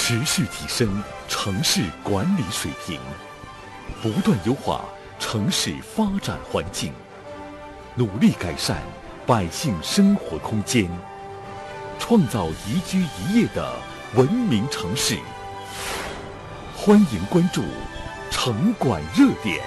持续提升城市管理水平，不断优化城市发展环境，努力改善百姓生活空间，创造宜居宜业的文明城市。欢迎关注城管热点。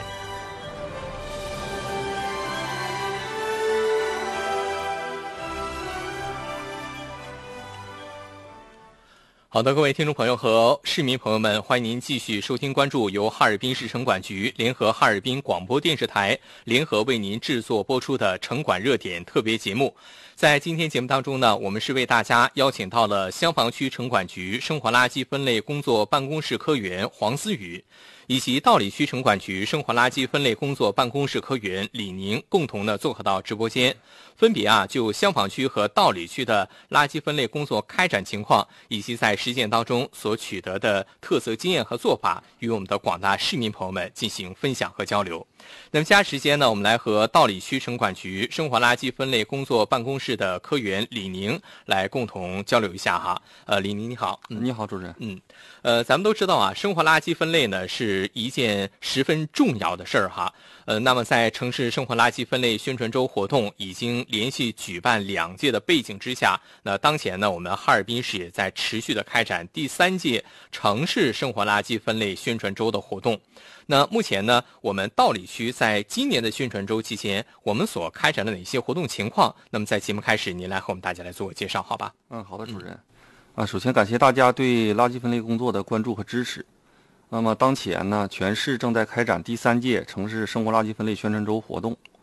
好的，各位听众朋友和市民朋友们，欢迎您继续收听关注由哈尔滨市城管局联合哈尔滨广播电视台联合为您制作播出的城管热点特别节目。在今天节目当中呢，我们是为大家邀请到了香坊区城管局生活垃圾分类工作办公室科员黄思雨，以及道里区城管局生活垃圾分类工作办公室科员李宁共同的做客到直播间，分别就香坊区和道里区的垃圾分类工作开展情况，以及在实践当中所取得的特色经验和做法，与我们的广大市民朋友们进行分享和交流。那么接下来时间呢，我们来和道里区城管局生活垃圾分类工作办公室的科员李宁来共同交流一下哈。李宁你好。 你好，主持人。 咱们都知道生活垃圾分类呢是一件十分重要的事儿哈。那么在城市生活垃圾分类宣传周活动已经连续举办2届的背景之下，那当前呢，我们哈尔滨市也在持续的开展第3届城市生活垃圾分类宣传周的活动。那目前呢，我们道里区在今年的宣传周期间，我们所开展的哪些活动情况？那么在节目开始，您来和我们大家来做个介绍，好吧？ 好的，主任。首先感谢大家对垃圾分类工作的关注和支持。那么当前呢，全市正在开展第3届城市生活垃圾分类宣传周活动。